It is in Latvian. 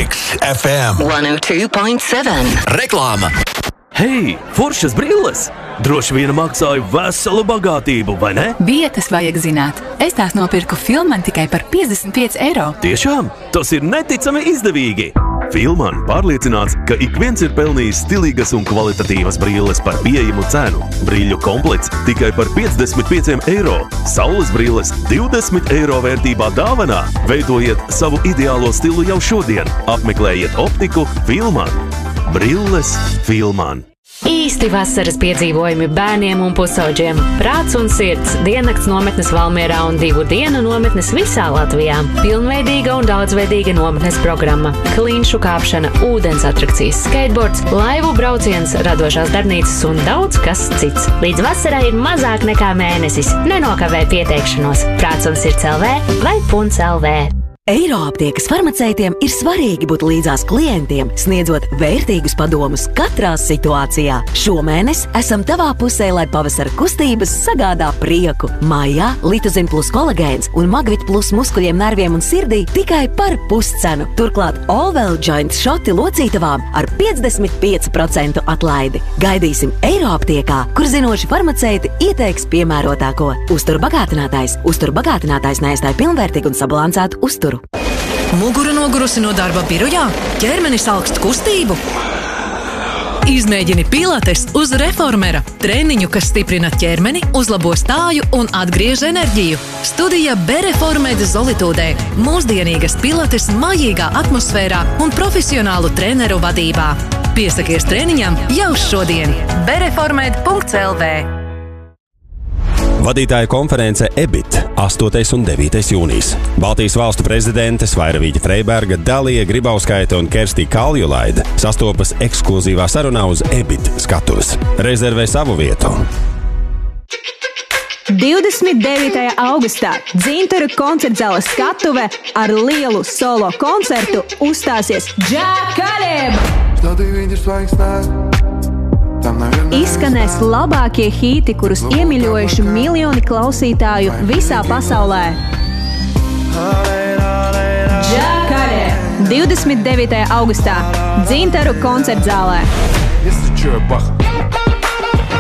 Mix FM 102.7. Reklāma! Hei, foršas brilles! Droši vien maksāju veselu bagātību, vai ne? Vietas vajag zināt. Es tās nopirku Filman tikai par 55 eiro. Tiešām? Tas ir neticami izdevīgi! Filman pārliecināts, ka ik viens ir pelnījis stilīgas un kvalitatīvas brilles par pieejamu cenu. Brīļu komplekts tikai par 55 eiro. Saules brilles 20 eiro vērtībā dāvanā. Veidojiet savu ideālo stilu jau šodien. Apmeklējiet optiku Filman. Brilles Filman. Īsti vasaras piedzīvojumi bērniem un pusauģiem. Prāts un sirds diennakts nometnes Valmierā un 2 dienu nometnes visā Latvijā. Pilnveidīga un daudzveidīga nometnes programma. Klinšu kāpšana, ūdens atrakcijas, skateboards, laivu brauciens, radošās darbnīcas un daudz kas cits. Līdz vasarai ir mazāk nekā mēnesis. Nenokavē pieteikšanos. Prāts un sirds LV vai Punts LV. Eiroaptiekas farmaceitiem ir svarīgi būt līdzās klientiem, sniedzot vērtīgus padomus katrā situācijā. Šomēnes esam tavā pusē, lai pavasara kustības sagādā prieku. Maijā Litozin plus kolagēns un Magvit plus muskuļiem, nerviem un sirdī tikai par puscenu. Turklāt Allwell Joint šoti locītavām ar 55% atlaidi. Gaidīsim Eiroaptiekā, kur zinoši farmaceiti ieteiks piemērotāko. Uzturbagātinātājs neaizstāj pilnvērtīgu un sabalansētu uzturu. Mugura nogurusi no darba birojā? Ķermenis augst kustību? Izmēģini pilates uz Reformera. Treniņu, kas stiprina ķermeni, uzlabo stāju un atgriež enerģiju. Studija Bereformeda Zolitūdē. Mūsdienīgas pilates majīgā atmosfērā un profesionālu treneru vadībā. Piesakies treniņam jau šodien. bereformed.lv. Vadītāja konference EBIT 8. un 9. jūnijas. Baltijas valstu prezidentes Vairavīģa Freiberga, Dalija Gribauskaite un Kerstī Kaljulaide sastopas ekskluzīvā sarunā uz EBIT skatuves. Rezervē savu vietu. 29. augustā Dzintaru koncertzāles skatuve ar lielu solo koncertu uzstāsies Džakaleb! Izskanēs labākie hīti, kurus iemīļojuši miljoni klausītāju visā pasaulē. Džakarē! 29. augustā Dzintaru koncertzālē.